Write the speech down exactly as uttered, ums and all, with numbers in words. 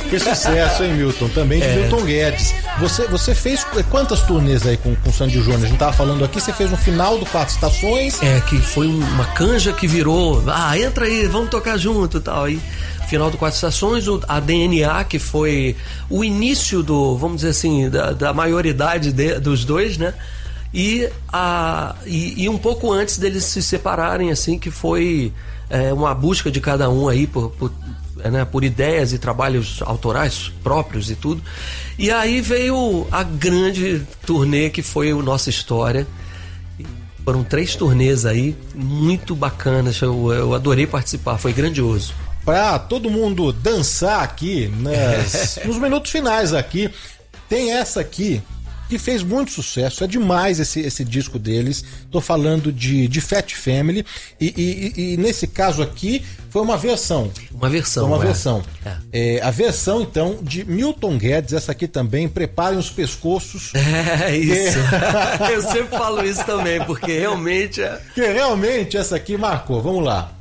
Fez sucesso, hein, Milton? Também de é. Milton Guedes. Você, você fez quantas turnês aí com, com o Sandy Júnior? A gente tava falando aqui, você fez um final do Quatro Estações. É, que foi uma canja que virou, ah, entra aí, vamos tocar junto e tal. Aí, final do Quatro Estações, o, a D N A, que foi o início do, vamos dizer assim, da, da maioridade de, dos dois, né? E, a, e, e um pouco antes deles se separarem, assim, que foi é, uma busca de cada um aí por, por, é, né, por ideias e trabalhos autorais próprios e tudo. E aí veio a grande turnê que foi o Nossa História. Foram três turnês aí, muito bacanas, eu, eu adorei participar, foi grandioso. Pra todo mundo dançar aqui, nas, nos minutos finais aqui, tem essa aqui, que fez muito sucesso, é demais esse, esse disco deles. Tô falando de, de Fat Family e, e, e nesse caso aqui foi uma versão. Uma versão. Foi uma é. versão. É. É, a versão então de Milton Guedes, essa aqui também, preparem os pescoços. É isso. É. Eu sempre falo isso também, porque realmente é. Que realmente essa aqui marcou. Vamos lá.